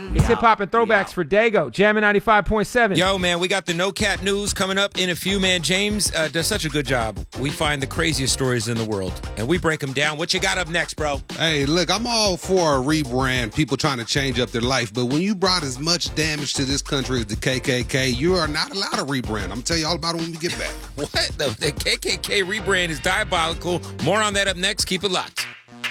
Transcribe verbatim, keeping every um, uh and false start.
It's hip hop and throwbacks Yeah. for Dago. Jamming ninety-five point seven. Yo, man, we got the No Cat News coming up in a few, man. James uh, does such a good job. We find the craziest stories in the world, and we break them down. What you got up next, bro? Hey, look, I'm all for a rebrand, people trying to change up their life, but when you brought as much damage to this country as the K K K, you are not allowed to rebrand. I'm going to tell you all about it when we get back. What? The, the K K K rebrand is diabolical. More on that up next. Keep it locked.